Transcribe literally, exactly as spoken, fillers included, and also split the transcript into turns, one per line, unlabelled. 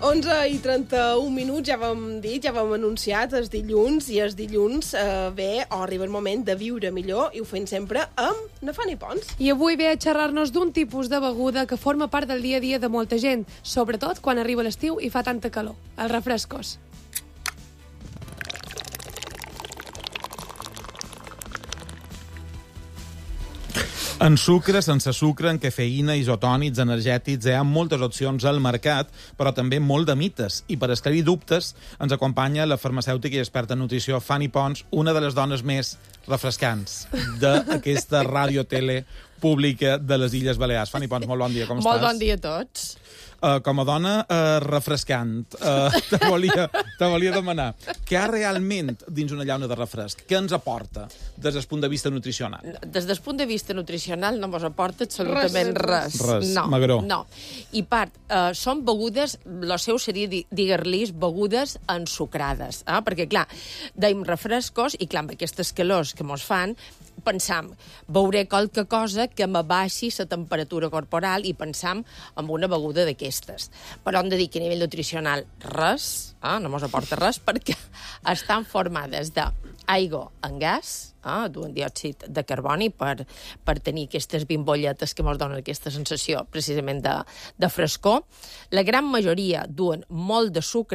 onze i trenta-un minuts, ja vam dir, ja vam anunciat, és dilluns, i és dilluns eh, ve o arriba el moment de viure millor, i ho fem sempre amb na Fanny Pons.
I avui ve a xerrar-nos d'un tipus de beguda que forma part del dia a dia de molta gent, sobretot quan arriba l'estiu i fa tanta calor, els refrescos.
En sucre, sense sucre, en cafeïna, isotònics, energètics, hi ha moltes opcions al mercat, però també molt de mites. I per esclarir dubtes ens acompanya la farmacèutica i experta en nutrició Fanny Pons, una de les dones més refrescants d'aquesta ràdio-tele pública de les Illes Balears. Fanny Pons, molt bon dia, com
molt
estàs?
Molt bon dia a tots.
Uh, com a dona uh, refrescant, uh, te, volia, te volia demanar què hi ha realment dins una llauna de refresc? Què ens aporta des del punt de vista nutricional?
Des del punt de vista nutricional no mos aporta absolutament res.
Res,
no,
magró.
No. I part, uh, són begudes, el seu seria dir-li-s begudes ensucrades, eh? Perquè, clar, deim refrescos i, clar, amb aquestes calors que mos fan, pensam, veuré qualque cosa que m'abaixi la temperatura corporal i pensam en una beguda d'aquestes. Però hem de dir que a nivell nutricional res, eh? No mos aporta res, perquè estan formades d'aigua en gas, eh? Duen diòxid de carboni per, per tenir aquestes bimbolletes que mos donen aquesta sensació precisament de, de frescor. La gran majoria duen molt de sucre,